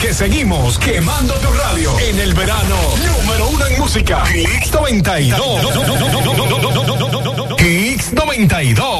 porque seguimos quemando tu radio en el verano. Número 1 en música. Hits 92. Hits 92.